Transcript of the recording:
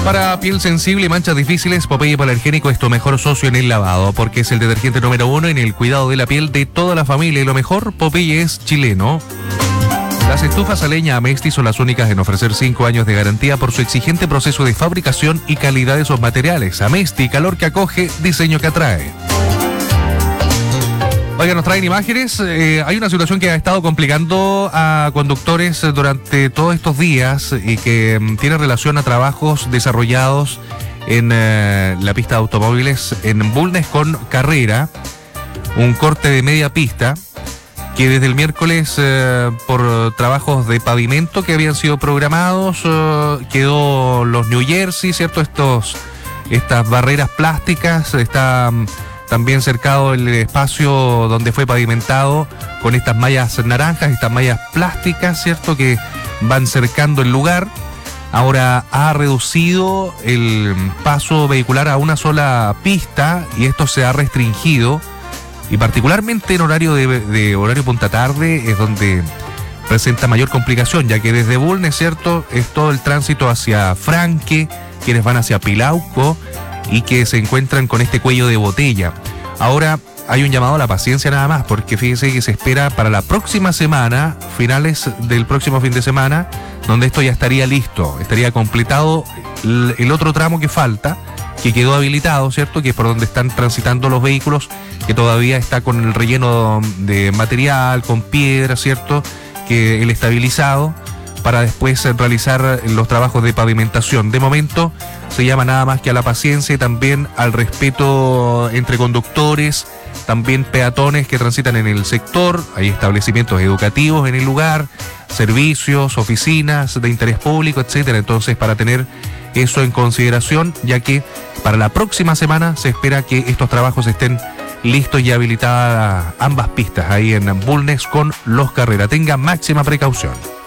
Para piel sensible y manchas difíciles, Popeye Hipoalergénico es tu mejor socio en el lavado, porque es el detergente número 1 en el cuidado de la piel de toda la familia. Y lo mejor, Popeye es chileno. Las estufas a leña Amesti son las únicas en ofrecer 5 años de garantía por su exigente proceso de fabricación y calidad de sus materiales. Amesti, calor que acoge, diseño que atrae. Oiga, nos traen imágenes. Hay una situación que ha estado complicando a conductores durante todos estos días y que tiene relación a trabajos desarrollados en la pista de automóviles en Bulnes con Carrera. Un corte de media pista que desde el miércoles por trabajos de pavimento que habían sido programados quedó los New Jersey, ¿cierto? Estas barreras plásticas, también cercado el espacio donde fue pavimentado con estas mallas naranjas, estas mallas plásticas, ¿cierto? Que van cercando el lugar. Ahora ha reducido el paso vehicular a una sola pista y esto se ha restringido. Y particularmente en horario de horario punta tarde es donde presenta mayor complicación, ya que desde Bulnes, ¿cierto? Es todo el tránsito hacia Franque, quienes van hacia Pilauco y que se encuentran con este cuello de botella. Ahora hay un llamado a la paciencia nada más, porque fíjese que se espera para la próxima semana, finales del próximo fin de semana, donde esto ya estaría listo, estaría completado el otro tramo que falta, que quedó habilitado, ¿cierto? Que es por donde están transitando los vehículos, que todavía está con el relleno de material, con piedra, ¿cierto? Que el estabilizado, para después realizar los trabajos de pavimentación. De momento se llama nada más que a la paciencia y también al respeto entre conductores, también peatones que transitan en el sector. Hay establecimientos educativos en el lugar, servicios, oficinas de interés público, etcétera. Entonces, para tener eso en consideración, ya que para la próxima semana se espera que estos trabajos estén listos y habilitadas ambas pistas ahí en Bulnes con Los Carrera. Tenga máxima precaución.